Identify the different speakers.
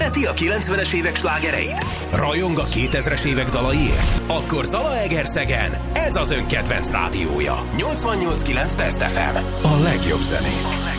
Speaker 1: Szereti a 90-es évek slágereit? Rajong a 2000-es évek dalaiért? Akkor Zalaegerszegen ez az ön kedvenc rádiója. 88.9 Best FM. A legjobb zenék.